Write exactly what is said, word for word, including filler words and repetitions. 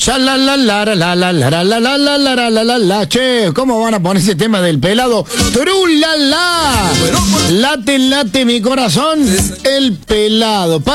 Ya la la la la la la la la la la la la la la la. Che, ¿cómo van a poner ese tema del pelado? ¡Trulala! Late, late mi corazón, el pelado.